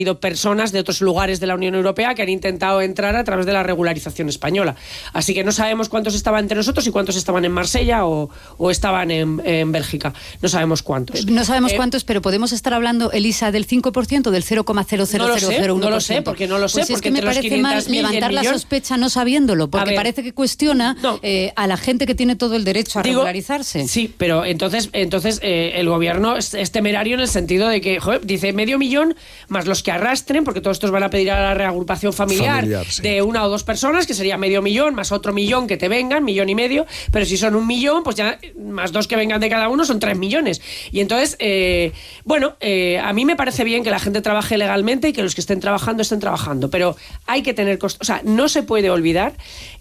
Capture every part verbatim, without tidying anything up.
habido personas de otros lugares de la Unión Europea que han intentado entrar a través de la regularización española. Así que no sabemos cuántos estaban entre nosotros y cuántos estaban en Marsella o, o estaban en, en Bélgica. No sabemos cuántos. No sabemos eh, cuántos, pero podemos estar hablando, Elisa, del cinco por ciento, del cero coma cero cero cero cero uno por ciento. No lo sé, porque no lo sé. Pues porque es que me parece mal levantar la sospecha no sabiéndolo, porque parece que cuestiona no. eh, a la gente que tiene todo el derecho a Digo, regularizarse. Sí, pero entonces, entonces eh, el gobierno es, es temerario en el sentido de que, joder, dice medio millón más los que arrastren, porque todos estos van a pedir a la reagrupación familiar, familiar sí. de una o dos personas, que sería medio millón, más otro millón que te vengan, millón y medio, pero si son un millón, pues ya más dos que vengan de cada uno son tres millones. Y entonces, eh, bueno, eh, a mí me parece bien que la gente trabaje legalmente y que los que estén trabajando estén trabajando, pero hay que tener costo, o sea, no se puede olvidar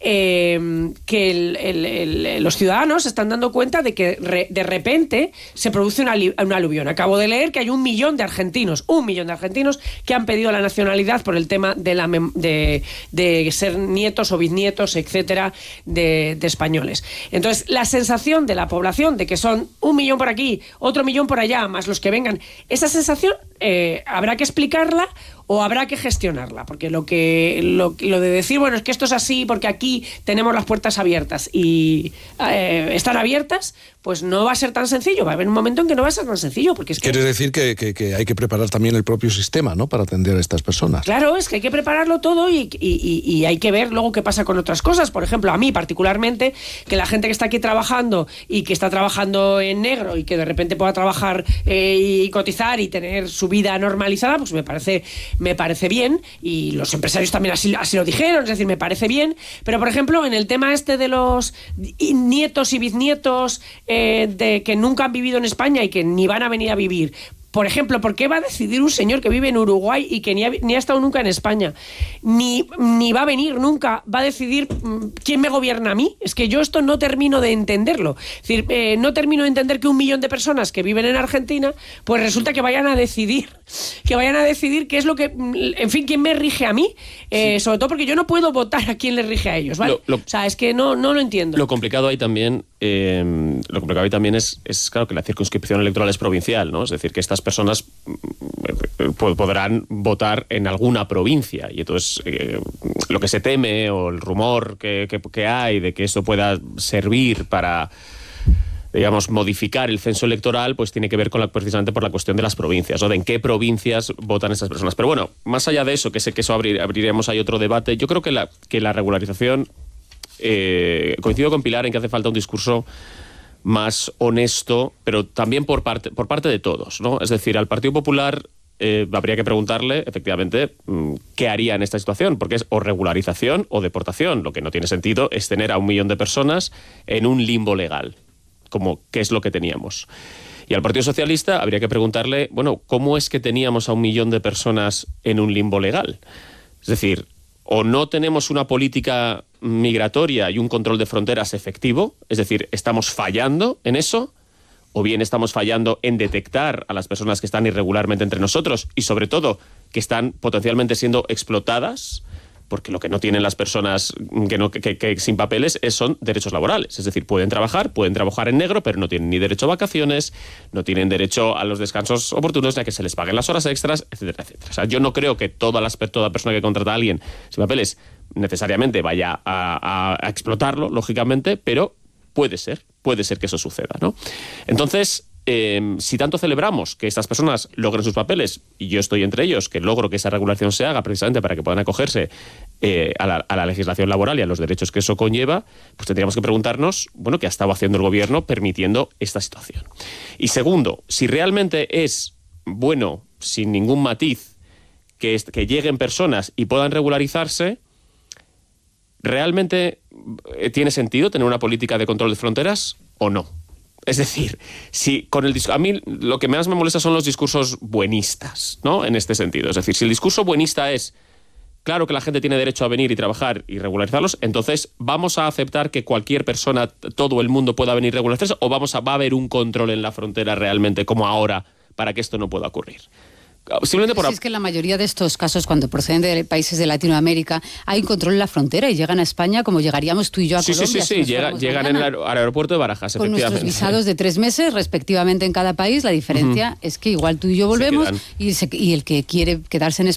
eh, que el, el, el, los ciudadanos se están dando cuenta de que re, de repente se produce una, una aluvión. Acabo de leer que hay un millón de argentinos, un millón de argentinos que han pedido la nacionalidad por el tema de, la, de, de ser nietos o bisnietos, etcétera, de, de españoles. Entonces, la sensación de la población de que son un millón por aquí, otro millón por allá, más los que vengan, esa sensación eh, habrá que explicarla o habrá que gestionarla, porque lo que lo, lo de decir, bueno, es que esto es así porque aquí tenemos las puertas abiertas y eh, están abiertas, pues no va a ser tan sencillo, va a haber un momento en que no va a ser tan sencillo, porque es que... Quieres decir que, que, que hay que preparar también el propio sistema, ¿no?, para atender a estas personas. Claro, es que hay que prepararlo todo y, y, y, y hay que ver luego qué pasa con otras cosas. Por ejemplo, a mí particularmente, que la gente que está aquí trabajando y que está trabajando en negro y que de repente pueda trabajar eh, y cotizar y tener su vida normalizada, pues me parece... me parece bien, y los empresarios también así, así lo dijeron, es decir, me parece bien, pero por ejemplo, en el tema este de los nietos y bisnietos eh, de que nunca han vivido en España y que ni van a venir a vivir, por ejemplo, ¿por qué va a decidir un señor que vive en Uruguay y que ni ha, ni ha estado nunca en España? Ni, ni va a venir nunca, va a decidir quién me gobierna a mí. Es que yo esto no termino de entenderlo. Es decir, eh, no termino de entender que un millón de personas que viven en Argentina, pues resulta que vayan a decidir, que vayan a decidir qué es lo que, en fin, quién me rige a mí. Eh, sí. Sobre todo porque yo no puedo votar a quién les rige a ellos, ¿vale? Lo, lo, o sea, es que no, no lo entiendo. Lo complicado ahí también, eh, lo complicado ahí también es, es, claro, que la circunscripción electoral es provincial, ¿no? Es decir, que estas personas podrán votar en alguna provincia y entonces eh, lo que se teme o el rumor que, que, que hay de que eso pueda servir para, digamos, modificar el censo electoral, pues tiene que ver con la, precisamente por la cuestión de las provincias, o de en qué provincias votan estas personas. Pero bueno, más allá de eso, que sé que eso abrir, abriremos ahí otro debate, yo creo que la, que la regularización, eh, coincido con Pilar en que hace falta un discurso más honesto, pero también por parte, por parte de todos, ¿no? Es decir, al Partido Popular eh, habría que preguntarle, efectivamente, qué haría en esta situación, porque es o regularización o deportación. Lo que no tiene sentido es tener a un millón de personas en un limbo legal, como qué es lo que teníamos. Y al Partido Socialista habría que preguntarle, bueno, ¿cómo es que teníamos a un millón de personas en un limbo legal? Es decir, o no tenemos una política migratoria y un control de fronteras efectivo, es decir, estamos fallando en eso, o bien estamos fallando en detectar a las personas que están irregularmente entre nosotros y sobre todo que están potencialmente siendo explotadas, porque lo que no tienen las personas que no, que, que sin papeles es, son derechos laborales. Es decir, pueden trabajar, pueden trabajar en negro, pero no tienen ni derecho a vacaciones, no tienen derecho a los descansos oportunos, ni a que se les paguen las horas extras, etcétera, etcétera. O sea, yo no creo que toda, las, toda persona que contrata a alguien sin papeles necesariamente vaya a, a, a explotarlo, lógicamente, pero puede ser, puede ser que eso suceda, ¿no? Entonces, Eh, si tanto celebramos que estas personas logren sus papeles, y yo estoy entre ellos, que logro que esa regulación se haga precisamente para que puedan acogerse eh, a, la, a la legislación laboral y a los derechos que eso conlleva, pues tendríamos que preguntarnos, bueno, ¿qué ha estado haciendo el gobierno permitiendo esta situación? Y segundo, si realmente es bueno, sin ningún matiz, que, es, que lleguen personas y puedan regularizarse, ¿realmente tiene sentido tener una política de control de fronteras o no? Es decir, si con el a mí lo que más me molesta son los discursos buenistas, ¿no? En este sentido. Es decir, si el discurso buenista es, claro que la gente tiene derecho a venir y trabajar y regularizarlos, entonces vamos a aceptar que cualquier persona, todo el mundo pueda venir y regularizarse, o vamos a, va a haber un control en la frontera realmente como ahora para que esto no pueda ocurrir. Simplemente por... Sí, es que en la mayoría de estos casos, cuando proceden de países de Latinoamérica, hay un control en la frontera y llegan a España como llegaríamos tú y yo a sí, Colombia. Sí, sí, sí, sí. Llega, llegan en el aeropuerto de Barajas, con nuestros visados de tres meses, respectivamente en cada país. La diferencia uh-huh. es que igual tú y yo volvemos y, se, y el que quiere quedarse en España